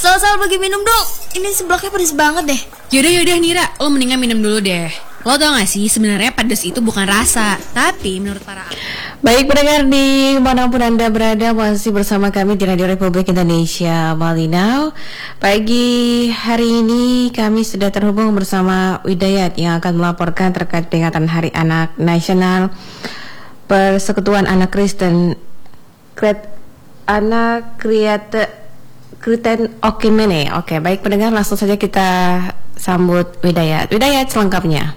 Sal bagi minum dong. Ini sebelaknya pedes banget deh. Yaudah Nira, lo mendingan minum dulu deh. Lo tau gak sih, sebenarnya pedas itu bukan rasa, tapi menurut para... Baik pendengar di manapun Anda berada, masih bersama kami di Radio Republik Indonesia Malinau. Pagi hari ini kami sudah terhubung bersama Widayat yang akan melaporkan terkait peringatan Hari Anak Nasional Persekutuan Anak Kristen Kristen Okimenei. Oke, baik pendengar, langsung saja kita sambut Widayat. Widayat selengkapnya.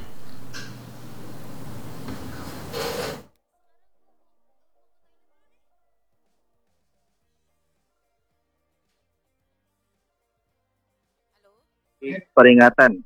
Peringatan.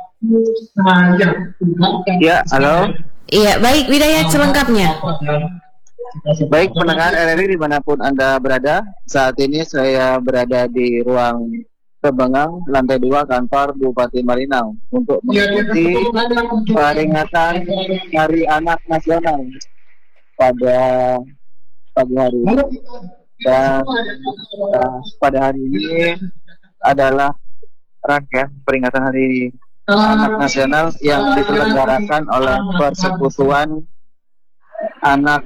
Ya, halo. Iya, baik Widayat selengkapnya. Baik pendengar RRI dimanapun Anda berada, saat ini saya berada di ruang Kebengang, lantai 2 kantor Bupati Malinau untuk mengikuti peringatan Hari Anak Nasional pada pagi hari ini. Dan pada hari ini adalah rangkaian peringatan Hari Anak Nasional yang diselenggarakan oleh Persekutuan Anak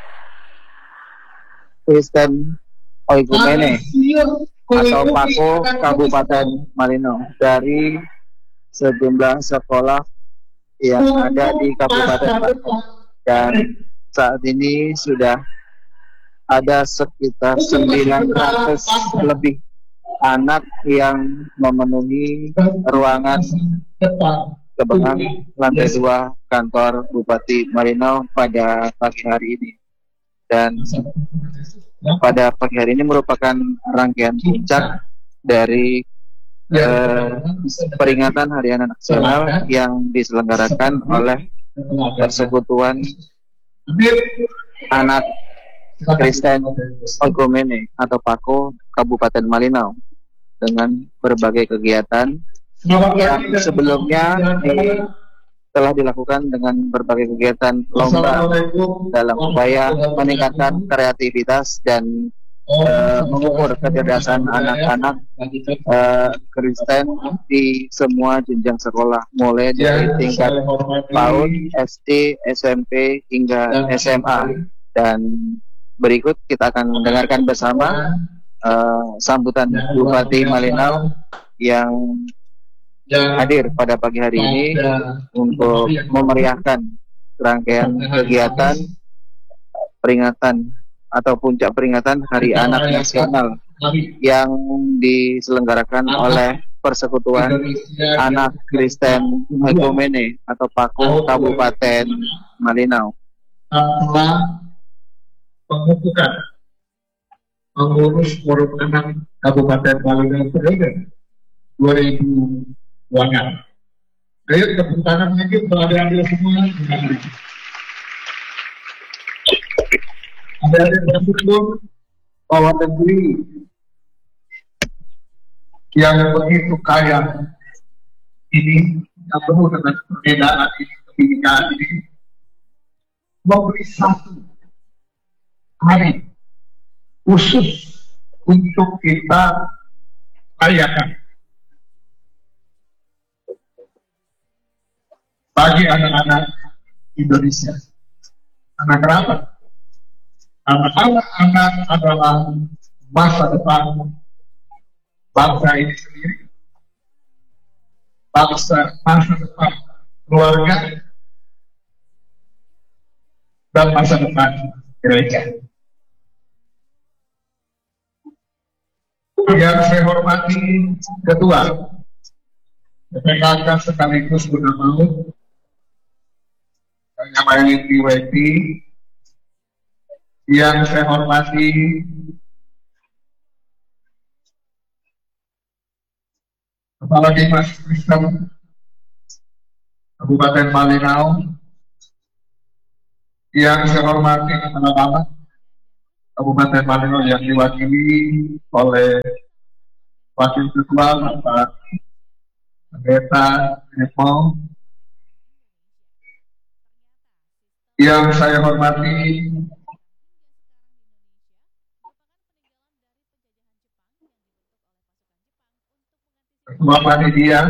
Kristen Oikumene atau PAKO Kabupaten Malinau dari sejumlah sekolah yang ada di Kabupaten Malinau. Dan saat ini sudah ada sekitar 900 lebih anak yang memenuhi ruangan Kebengang lantai 2 kantor Bupati Malinau pada pagi hari ini. Dan pada pagi hari ini merupakan rangkaian puncak dari peringatan Hari Anak Nasional yang diselenggarakan oleh Persekutuan Anak Kristen Oikumene atau PAKO Kabupaten Malinau dengan berbagai kegiatan yang sebelumnya telah dilakukan dengan berbagai kegiatan lomba dalam upaya meningkatkan kreativitas dan mengukur kecerdasan anak-anak Kristen di semua jenjang sekolah, mulai dari tingkat PAUD, SD, SMP hingga SMA. Dan berikut kita akan mendengarkan bersama sambutan Bupati Malinau yang hadir pada pagi hari ini untuk memeriahkan rangkaian kegiatan peringatan atau puncak peringatan Hari Anak Nasional yang diselenggarakan oleh Persekutuan Anak Kristen Oikumene atau PAKO Kabupaten Malinau. Telah mengukuhkan mengurus forum anak Kabupaten Malinau periode 2000 wangan. Ayo tepuk tangan lagi untuk adik-adik semua. Adik-adik bersyukur bahwa negeri yang begitu kaya ini, yang penuh dengan perbedaan ini, kebinekaan ini, memberi satu hari khusus untuk kita rayakan bagi anak-anak Indonesia. Anak apa? Anak-anak adalah masa depan bangsa ini sendiri, masa depan keluarga, dan masa depan gereja. Yang saya hormati Ketua PPKK sekaligus Bunda Maut, yang DWP, yang saya hormati Kepala Dinas Kristen Kabupaten Malinau, yang saya hormati Kepala Bapak Kabupaten Malinau yang diwakili oleh Wakil Ketua Bapak Pendeta Emo, yang saya hormati Ketua Panitia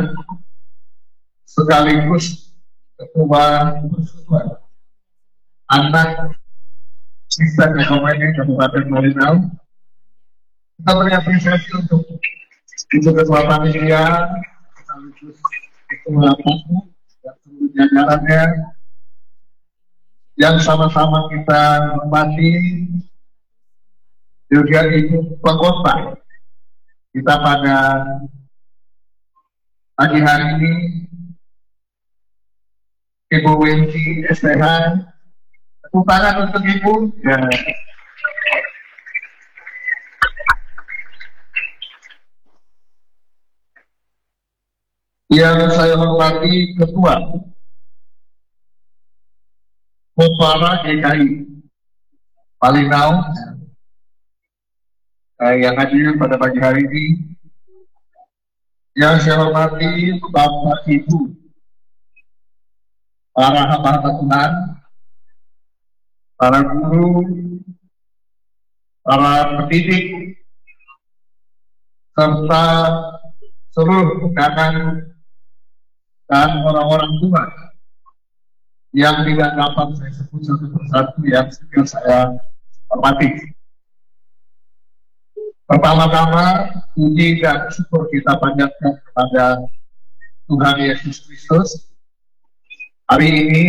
sekaligus Ketua Persatuan Anak Sistem Ekonomi Kabupaten Malinau. Kita beri apresiasi untuk Ketua Panitia sekaligus Ketua Paku dan seluruh jajarannya yang sama-sama kita hormati, juga Ibu Pengkhotbah kita pada pagi hari ini, Ibu Wendy STH. Tepuk tangan untuk Ibu. Ya. Yang saya hormati Ketua Kopara GKI Malinau yang hadir pada pagi hari ini. Yang saya hormati Bapak Ibu, para hamba-hamba Tuhan, para guru, para pendidik, serta seluruh undangan dan orang-orang tua yang tidak dapat saya sebut satu persatu yang sedang saya hormati. Pertama-tama, puji dan syukur kita panjatkan kepada Tuhan Yesus Kristus. Hari ini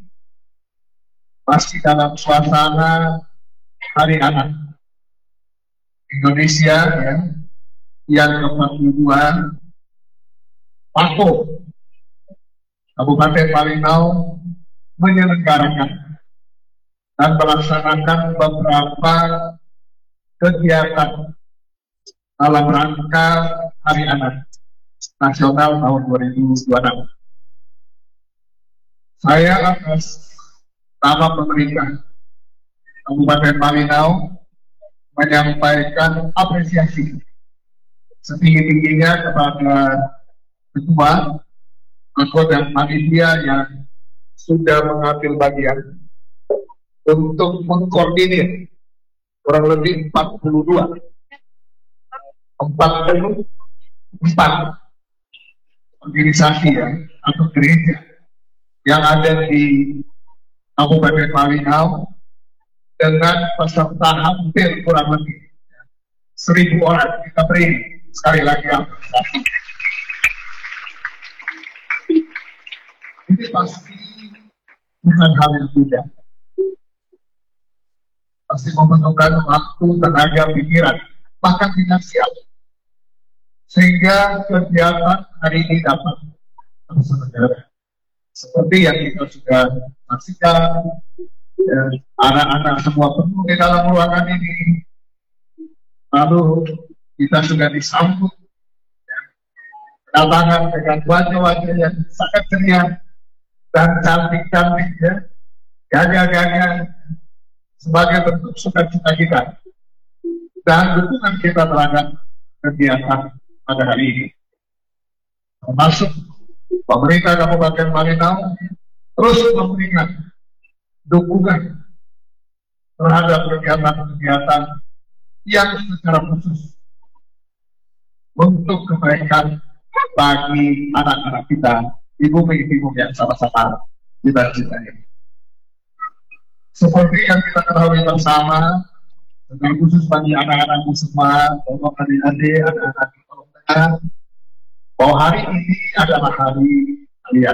masih dalam suasana Hari Anak Indonesia ya, yang ke-42, Pako Kabupaten Malinau menyelenggarakan dan melaksanakan beberapa kegiatan dalam rangka Hari Anak Nasional tahun 2026. Saya atas nama pemerintah Kabupaten Malinau menyampaikan apresiasi setinggi-tingginya kepada Ketua, anggota dan panitia yang sudah mengambil bagian untuk mengkoordinir kurang lebih 44 organisasi ya, atau gereja yang ada di Kabupaten Malinau dengan peserta hampir kurang lebih 1.000 orang. Kita beri sekali lagi apresiasi. Ini pasti bukan hal yang mudah. Pasti membutuhkan waktu, tenaga, pikiran, bahkan finansial. Sehingga kegiatan hari ini dapat terselenggara. Seperti yang kita sudah saksikan, anak-anak semua penuh di dalam ruangan ini. Lalu kita sudah disambut kedatangan dengan wajah-wajah yang sangat ceria dan cantik-cantik ya, gagah-gagah, sebagai bentuk sukacita kita dan dukungan kita terhadap kegiatan pada hari ini. Termasuk pemerintah Kabupaten Malinau terus memberikan dukungan terhadap kegiatan-kegiatan yang secara khusus untuk kebaikan bagi anak-anak kita di bumi-bumi yang sama-sama kita cintai. Seperti yang kita ketahui bersama, dengan khusus bagi anak-anakku semua, bapak adik-adik, anak-anak di Kolom Tengah, bahwa hari ini adalah hari kalian.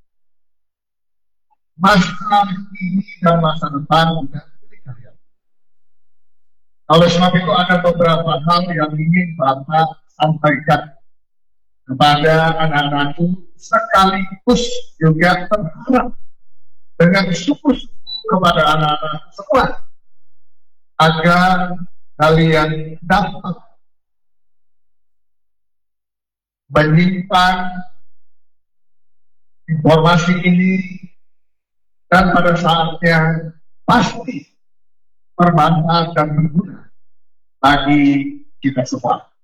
Masa ini dan masa depan bukan milik kalian. Oleh sebab itu ada beberapa hal yang ingin Bapak sampaikan kepada anak-anakku, sekaligus juga berharap dengan sungguh-sungguh kepada anak-anak semua agar kalian dapat menyimpan informasi ini dan pada saatnya pasti bermanfaat dan berguna bagi kita semua.